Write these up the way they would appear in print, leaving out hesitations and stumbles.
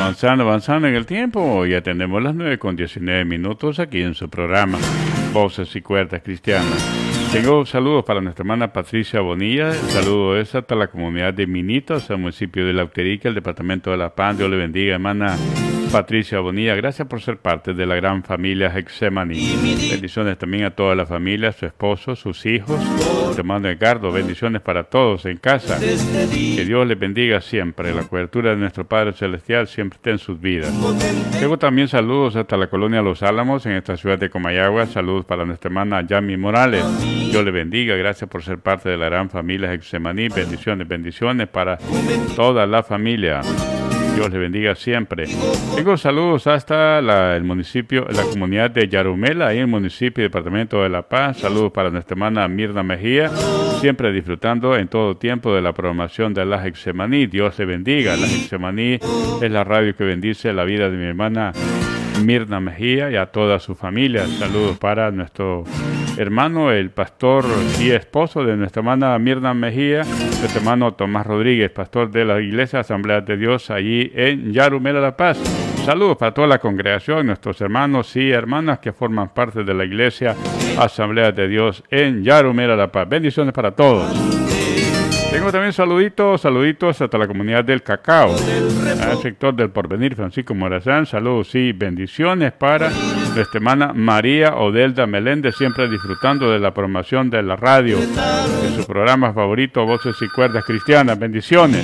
Avanzando en el tiempo, ya tenemos las 9:19 aquí en su programa Voces y Cuerdas Cristianas. Tengo saludos para nuestra hermana Patricia Bonilla, saludo es hasta la comunidad de Minitos, el municipio de Lauterica, el departamento de La Paz. Dios le bendiga, hermana Patricia Bonilla, gracias por ser parte de la gran familia Getsemaní. Bendiciones también a toda la familia, su esposo, sus hijos, su hermano Edgardo, bendiciones para todos en casa. Que Dios les bendiga siempre, la cobertura de nuestro Padre Celestial siempre esté en sus vidas. Tengo también saludos hasta la colonia Los Álamos, en esta ciudad de Comayagua, saludos para nuestra hermana Yami Morales. Dios le bendiga, gracias por ser parte de la gran familia Getsemaní, bendiciones para toda la familia. Dios le bendiga siempre. Tengo saludos hasta el municipio, la comunidad de Yarumela, ahí en el municipio y departamento de La Paz. Saludos para nuestra hermana Mirna Mejía, siempre disfrutando en todo tiempo de la programación de la Getsemaní. Dios le bendiga. La Getsemaní es la radio que bendice la vida de mi hermana Mirna Mejía y a toda su familia. Saludos para nuestro hermano, el pastor y esposo de nuestra hermana Mirna Mejía, nuestro hermano Tomás Rodríguez, pastor de la Iglesia Asamblea de Dios allí en Yarumela, La Paz. Saludos para toda la congregación, nuestros hermanos y hermanas que forman parte de la Iglesia Asamblea de Dios en Yarumela, La Paz. Bendiciones para todos. Tengo también saluditos hasta la comunidad del Cacao, al sector del Porvenir, Francisco Morazán. Saludos y bendiciones para nuestra hermana María Odelda Meléndez, siempre disfrutando de la programación de la radio, de su programa favorito, Voces y Cuerdas Cristianas. Bendiciones.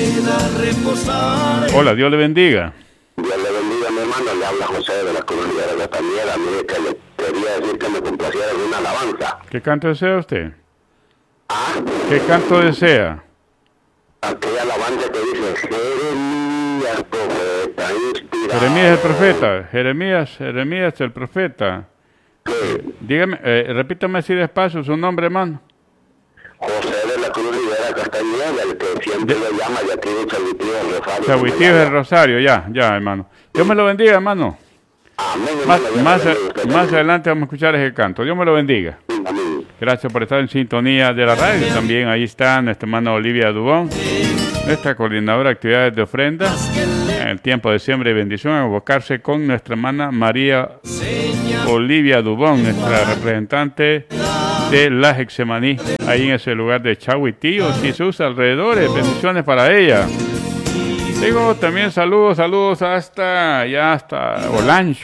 Hola, Dios le bendiga. Dios le bendiga, mi hermano. Le habla José de la comunidad de la Tamiera. Mire que le quería decir que me complaciera en una alabanza. ¿Qué canto desea usted? ¿Ah? ¿Qué canto desea? Aquella alabanza que dice Jeremías, profeta, inspirado. Jeremías el profeta. Jeremías el profeta. Sí. Dígame, repítame así despacio su nombre, hermano. José de la Cruz Rivera Castañeda, el que siempre lo llama de aquí de Chahuitío del Rosario. Chahuitío del Rosario, ya, hermano. Dios me lo bendiga, hermano. Amén, hermano. Más adelante vamos a escuchar ese canto. Dios me lo bendiga. Amén. Gracias por estar en sintonía de la radio. También ahí está nuestra hermana Olivia Dubón, nuestra coordinadora de actividades de ofrenda. En el tiempo de siembra y bendición, a invocarse con nuestra hermana María Olivia Dubón, nuestra representante de la Getsemaní, ahí en ese lugar de Chahuitíos y sus alrededores. Bendiciones para ella. Tengo también saludos hasta Olancho.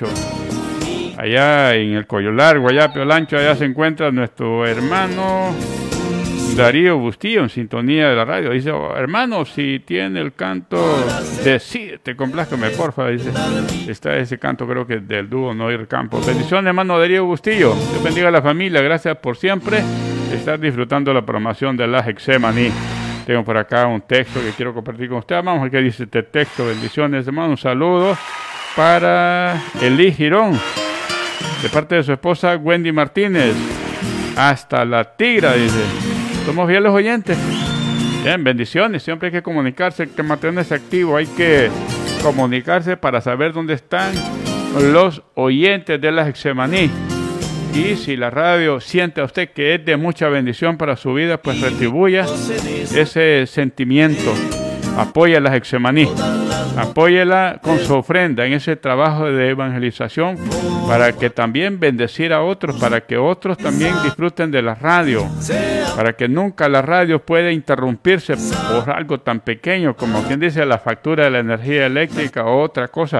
Allá en el Cuello Largo, allá Olancho, allá se encuentra nuestro hermano Darío Bustillo en sintonía de la radio. Dice, hermano, si tiene el canto Decídete, complázcame, porfa. Dice, está ese canto, creo que del dúo No Ir Campo. Bendiciones, hermano Darío Bustillo. Dios bendiga a la familia. Gracias por siempre estar disfrutando la programación de la Getsemaní. Tengo por acá un texto que quiero compartir con usted. Vamos a ver qué dice este texto. Bendiciones, hermano. Un saludo para Elí Girón, de parte de su esposa Wendy Martínez. Hasta La Tigra, dice. Somos fieles oyentes. Bien, bendiciones. Siempre hay que comunicarse, hay que mantenerse activo. Hay que comunicarse para saber dónde están los oyentes de la Getsemaní. Y si la radio siente a usted que es de mucha bendición para su vida, pues retribuya ese sentimiento. Apoya a la Getsemaní. Apóyela con su ofrenda en ese trabajo de evangelización para que también bendecir a otros, para que otros también disfruten de la radio, para que nunca la radio pueda interrumpirse por algo tan pequeño como quien dice la factura de la energía eléctrica o otra cosa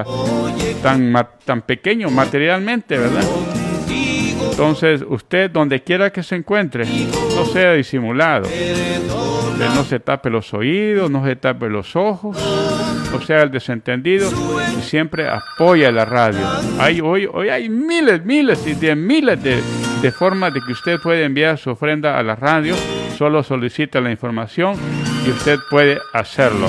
tan pequeño materialmente, ¿verdad? Entonces, usted, donde quiera que se encuentre, no sea disimulado. No se tape los oídos, no se tape los ojos, no sea el desentendido y siempre apoya la radio. Hoy hay miles de formas de que usted puede enviar su ofrenda a la radio. Solo solicita la información y usted puede hacerlo.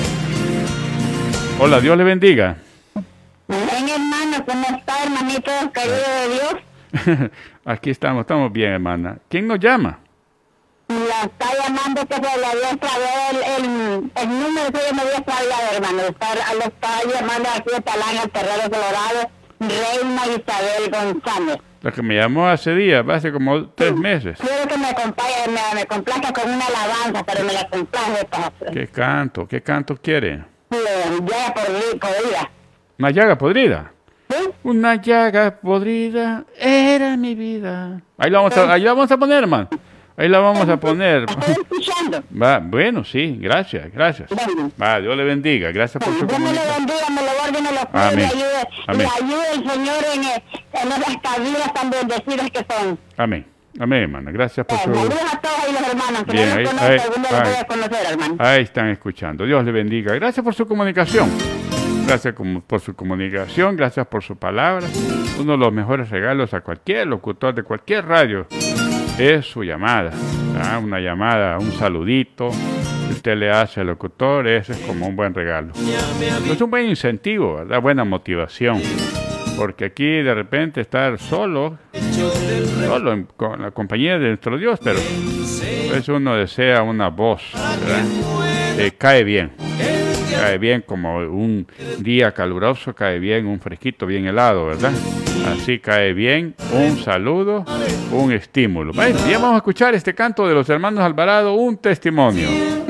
Hola, Dios le bendiga. Bien, hermano, ¿cómo está, hermanito querido de Dios? Aquí estamos bien, hermana. ¿Quién nos llama? La está llamando que se le había extraviado el número que yo me había extraviado, hermano. Lo está llamando aquí de Talán, al Terrero Colorado, Reina Isabel González. La que me llamó hace días, hace como 3 meses. Quiero que me complazca con una alabanza, pero me la complace, pastor. ¿Qué canto quiere? Ya por vida. Una llaga podrida. ¿Sí? Una llaga podrida era mi vida. Ahí la vamos a poner, hermano. Ahí la vamos a poner. Estoy escuchando. Va, bueno, sí, gracias. Bueno. Va, Dios le bendiga. Gracias por su Dios me lo comunicación. bendiga, me lo guarde, me lo cuide, Amén. le ayude el Señor en esas cabinas tan bendecidas que son. Amén, hermano. Gracias por su... Saludos a todos ahí los hermanos, que Bien, no ahí- los conozco, ahí- algún día los ahí. voy a conocer, hermano. Ahí están escuchando. Dios le bendiga. Gracias por su comunicación. Gracias por su comunicación. Gracias por su palabra. Uno de los mejores regalos a cualquier locutor de cualquier radio es su llamada. Una llamada, un saludito que usted le hace al locutor. Ese es como un buen regalo. Es un buen incentivo, ¿verdad? Buena motivación. Porque aquí de repente estar solo con la compañía de nuestro Dios, pero pues uno desea una voz, ¿verdad? Cae bien como un día caluroso, cae bien un fresquito bien helado, ¿verdad? Así cae bien un saludo, un estímulo. Bueno, ya vamos a escuchar este canto de los hermanos Alvarado, un testimonio.